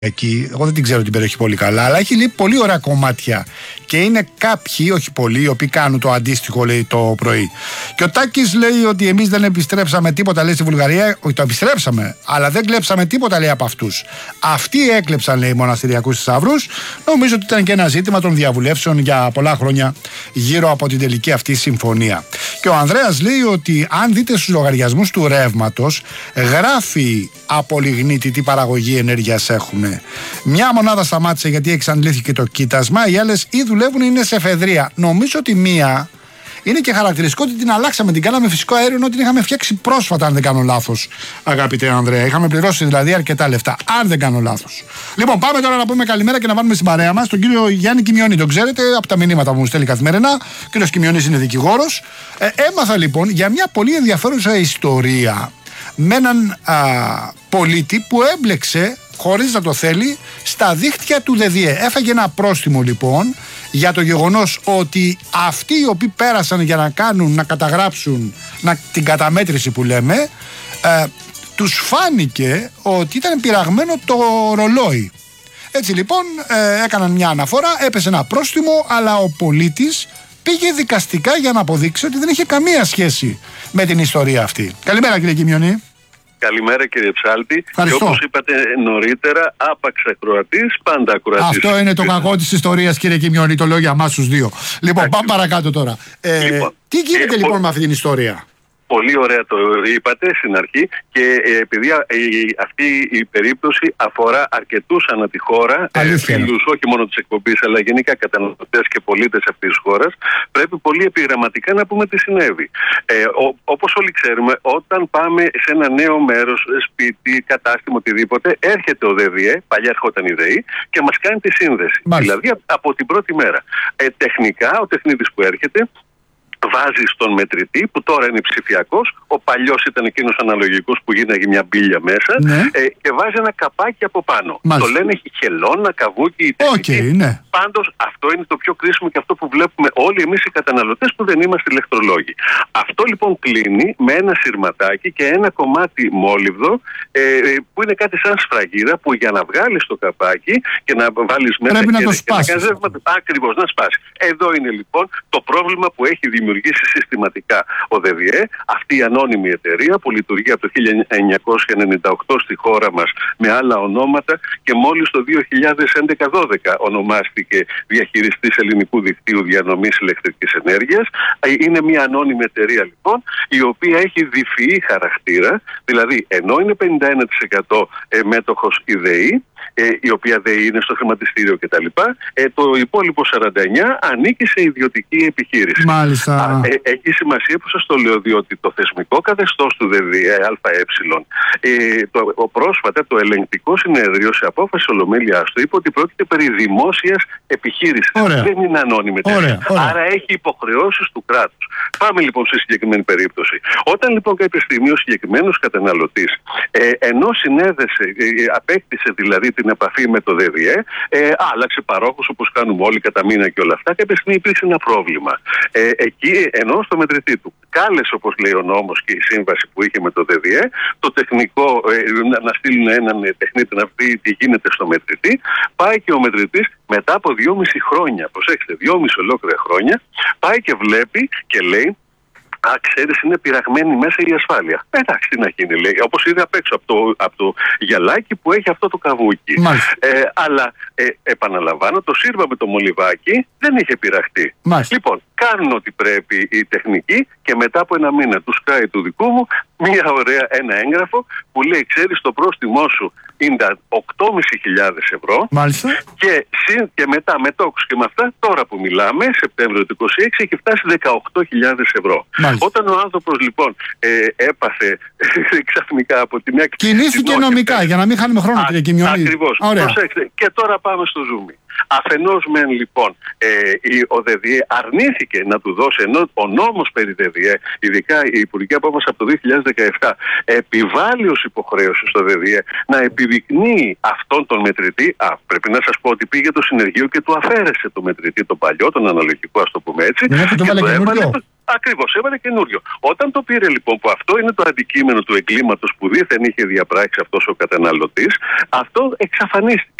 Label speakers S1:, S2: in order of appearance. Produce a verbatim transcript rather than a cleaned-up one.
S1: εκεί, εγώ δεν την ξέρω την περιοχή πολύ καλά, αλλά έχει λέει, πολύ ωραία κομμάτια. Και είναι κάποιοι, όχι πολλοί, οι οποίοι κάνουν το αντίστοιχο, λέει, το πρωί. Και ο Τάκης λέει ότι εμείς δεν επιστρέψαμε τίποτα, λέει, στη Βουλγαρία. Όχι, το επιστρέψαμε, αλλά δεν κλέψαμε τίποτα, λέει, από αυτούς. Αυτοί έκλεψαν, λέει, μοναστηριακούς θησαυρούς. Νομίζω ότι ήταν και ένα ζήτημα των διαβουλεύσεων για πολλά χρόνια γύρω από την τελική αυτή συμφωνία. Και ο Ανδρέας λέει ότι αν δείτε στους λογαριασμούς του ρεύματος, γράφει από λιγνίτη τι παραγωγή ενέργειας έχουμε. Μια μονάδα σταμάτησε γιατί εξαντλήθηκε το κοίτασμα, οι άλλες ή δουλεύουν ή είναι σε εφεδρεία. Νομίζω ότι μία είναι και χαρακτηριστικό ότι την αλλάξαμε, την κάναμε φυσικό αέριο, ενώ την είχαμε φτιάξει πρόσφατα, αν δεν κάνω λάθος, αγαπητέ Ανδρέα. Είχαμε πληρώσει δηλαδή αρκετά λεφτά, αν δεν κάνω λάθος. Λοιπόν, πάμε τώρα να πούμε καλημέρα και να βάλουμε στην παρέα μας τον κύριο Γιάννη Κιμιώνη. Τον ξέρετε από τα μηνύματα που μου στέλνει καθημερινά. Ο κύριος Κιμιώνης είναι δικηγόρος. Ε, έμαθα λοιπόν για μια πολύ ενδιαφέρουσα ιστορία με έναν α, πολίτη που έμπλεξε, χωρίς να το θέλει, στα δίχτυα του ΔΕΔΙΕ. Έφαγε ένα πρόστιμο λοιπόν για το γεγονός ότι αυτοί οι οποίοι πέρασαν για να κάνουν, να καταγράψουν να, την καταμέτρηση που λέμε, ε, τους φάνηκε ότι ήταν πειραγμένο το ρολόι. Έτσι λοιπόν ε, έκαναν μια αναφορά, έπεσε ένα πρόστιμο, αλλά ο πολίτης πήγε δικαστικά για να αποδείξει ότι δεν είχε καμία σχέση με την ιστορία αυτή. Καλημέρα, κύριε Κιμιώνη.
S2: Καλημέρα, κύριε Ψάλτη.
S1: Ευχαριστώ.
S2: Και όπως είπατε νωρίτερα, άπαξ ακροατής, πάντα ακροατής.
S1: Αυτό είναι το κακό της ιστορίας, κύριε Κιμιώνη, το λέω για εμάς τους δύο. Λοιπόν, πάμε παρακάτω τώρα. Ε, λοιπόν, τι γίνεται ε, λοιπόν ο... με αυτή την ιστορία?
S2: Πολύ ωραία το είπατε στην αρχή και επειδή αυτή η περίπτωση αφορά αρκετούς ανά τη χώρα, φίλους όχι μόνο της εκπομπής αλλά γενικά καταναλωτές και πολίτες αυτής της χώρας, πρέπει πολύ επιγραμματικά να πούμε τι συνέβη. Ε, ό, όπως όλοι ξέρουμε, όταν πάμε σε ένα νέο μέρος, σπίτι, κατάστημα, οτιδήποτε, έρχεται ο ΔΕΔΙΕ, παλιά ερχόταν η ΔΕΗ και μας κάνει τη σύνδεση. Μάλιστα. Δηλαδή από την πρώτη μέρα. Ε, τεχνικά, ο τεχνίτης που έρχεται βάζει στον μετρητή, που τώρα είναι ψηφιακός, ο παλιός ήταν εκείνος αναλογικός που γίναγε μια μπίλια μέσα, ναι. ε, και βάζει ένα καπάκι από πάνω. Μάλιστα. Το λένε χελώνα, καβούκι,
S1: okay, ναι.
S2: Πάντως αυτό είναι το πιο κρίσιμο και αυτό που βλέπουμε όλοι εμείς οι καταναλωτές που δεν είμαστε ηλεκτρολόγοι. Αυτό λοιπόν κλείνει με ένα σειρματάκι και ένα κομμάτι μόλιβδο, ε, που είναι κάτι σαν σφραγίδα, που για να βγάλεις το καπάκι και να βάλεις μέσα
S1: πρέπει
S2: και
S1: να το σπάσει.
S2: Ακριβώς, να σπάσει. Εδώ είναι λοιπόν το πρόβλημα που έχει δημιουργήσει δημιουργήσει συστηματικά ο ΔΕΔΙΕ, αυτή η ανώνυμη εταιρεία που λειτουργεί από το χίλια εννιακόσια ενενήντα οκτώ στη χώρα μας με άλλα ονόματα και μόλις το δύο χιλιάδες έντεκα δώδεκα ονομάστηκε διαχειριστής ελληνικού δικτύου διανομής ηλεκτρικής ενέργειας. Είναι μια ανώνυμη εταιρεία λοιπόν, η οποία έχει διφυή χαρακτήρα, δηλαδή ενώ είναι πενήντα ένα τοις εκατό μέτοχος η ΔΕΗ, Ε, η οποία δεν είναι στο χρηματιστήριο κτλ. Ε, το υπόλοιπο σαράντα εννιά τοις εκατό ανήκει σε ιδιωτική επιχείρηση.
S1: Μάλιστα.
S2: Α, ε, έχει σημασία που σας το λέω, διότι το θεσμικό καθεστώς του ΔΕΔΙΕ ΑΕ, ε, το, ο πρόσφατα το ελεγκτικό συνέδριο σε απόφαση ολομέλειάς του είπε ότι πρόκειται περί δημόσιας επιχείρησης.
S1: Ωραία.
S2: Δεν είναι ανώνυμη.
S1: Ωραία, ωραία.
S2: Άρα έχει υποχρεώσεις του κράτους. Πάμε λοιπόν στη συγκεκριμένη περίπτωση. Όταν λοιπόν κάποια στιγμή ο συγκεκριμένος καταναλωτής, ε, ενώ συνέδεσε, ε, απέκτησε δηλαδή την επαφή με το ΔΕΔΙΕ, ε, άλλαξε παρόχους όπως κάνουμε όλοι κατά μήνα και όλα αυτά, κάποια στιγμή υπήρξε ένα πρόβλημα. Ε, εκεί, ενώ στο μετρητή του κάλεσε, όπως λέει ο νόμος και η σύμβαση που είχε με το ΔΕΔΙΕ, το τεχνικό, ε, να, να στείλουν έναν τεχνίτη να πει τι γίνεται στο μετρητή, πάει και ο μετρητής μετά από δυόμιση χρόνια, προσέξτε, δυόμιση ολόκληρα χρόνια, πάει και βλέπει και λέει: Α, ξέρεις, είναι πειραγμένη μέσα η ασφάλεια. Εντάξει, τι να γίνει, λέει. Όπως είναι απ' έξω από το, από το γυαλάκι που έχει αυτό το καβούκι. Ε, αλλά ε, επαναλαμβάνω, το σύρμα με το μολυβάκι δεν είχε πειραχτεί. Μάλιστα. Λοιπόν, κάνουν ό,τι πρέπει οι τεχνικοί και μετά από ένα μήνα του σκάει του δικού μου μια ωραία, ένα έγγραφο που λέει: ξέρεις, το πρόστιμό σου είναι οκτώ χιλιάδες πεντακόσια ευρώ. Μάλιστα. Και, και μετά με τόκους και με αυτά, τώρα που μιλάμε, Σεπτέμβριο του είκοσι έξι, έχει φτάσει δεκαοκτώ χιλιάδες ευρώ. Μάλιστα. Όταν ο άνθρωπος λοιπόν ε, έπαθε ξαφνικά από τη μια...
S1: Κινήθηκε νομικά, και... για να μην χάνουμε χρόνο, κύριε Κιμιώνη.
S2: Ακριβώς. Προσέξτε. Και τώρα πάμε στο ζούμι. Αφενός μεν λοιπόν ε, ο ΔΕΔΙΕ αρνήθηκε να του δώσει, ενώ ο νόμος περί ΔΕΔΙΕ, ειδικά η Υπουργική Απόφαση από το δύο χιλιάδες δεκαεπτά, επιβάλλει ως υποχρέωση στο ΔΕΔΙΕ να επιδεικνύει αυτόν τον μετρητή. Α, πρέπει να σας πω ότι πήγε το συνεργείο και του αφαίρεσε το μετρητή, το παλιό, τον αναλογικό, ας το πούμε έτσι.
S1: Ναι, και το, και το έβαλε
S2: Ακριβώς, έβαλε καινούριο. Όταν το πήρε λοιπόν, που αυτό είναι το αντικείμενο του εγκλήματος που δήθεν είχε διαπράξει αυτός ο καταναλωτής, αυτό εξαφανίστηκε.